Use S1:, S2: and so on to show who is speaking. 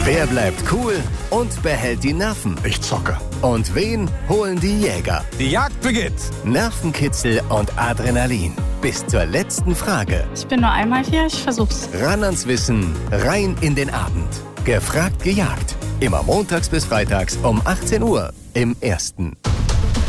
S1: Wer bleibt cool und behält die Nerven?
S2: Ich zocke.
S1: Und wen holen die Jäger?
S3: Die Jagd beginnt.
S1: Nervenkitzel und Adrenalin. Bis zur letzten Frage.
S4: Ich bin nur einmal hier, ich versuch's.
S1: Ran ans Wissen, rein in den Abend. Gefragt, gejagt. Immer montags bis freitags um 18 Uhr im Ersten.